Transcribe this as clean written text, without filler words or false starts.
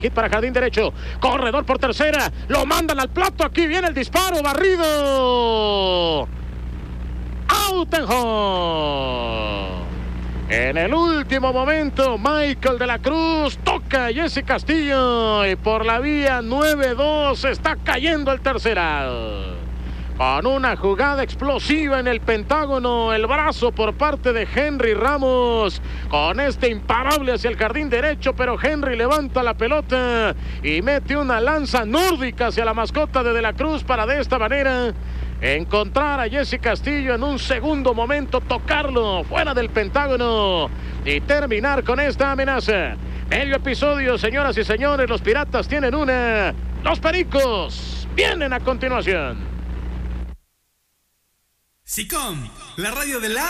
Hit para jardín derecho, corredor por tercera, lo mandan al plato, aquí viene el disparo, barrido. Out and home. En el último momento, Michael de la Cruz toca a Jesse Castillo y por la vía 9-2 está cayendo el terceral. Con una jugada explosiva en el Pentágono, el brazo por parte de Henry Ramos, con este imparable hacia el jardín derecho, pero Henry levanta la pelota y mete una lanza nórdica hacia la mascota de la Cruz para de esta manera encontrar a Jesse Castillo en un segundo momento, tocarlo fuera del Pentágono y terminar con esta amenaza. Medio episodio, señoras y señores, los Piratas tienen una, los Pericos vienen a continuación. SICOM, la radio de la